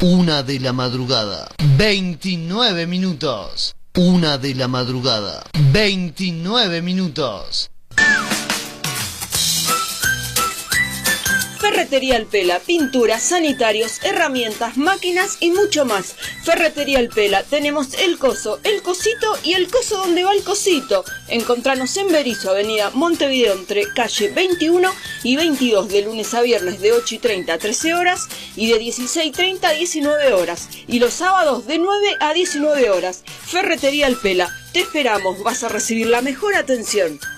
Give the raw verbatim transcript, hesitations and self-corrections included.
Una de la madrugada, veintinueve minutos. Una de la madrugada, veintinueve minutos. Ferretería El Pela, pinturas, sanitarios, herramientas, máquinas y mucho más. Ferretería El Pela, tenemos el coso, el cosito y el coso donde va el cosito. Encontranos en Berisso, avenida Montevideo, entre calle veintiuno y veintidós, de lunes a viernes de ocho y treinta a trece horas y de dieciséis y treinta a diecinueve horas. Y los sábados de nueve a diecinueve horas. Ferretería El Pela, te esperamos, vas a recibir la mejor atención.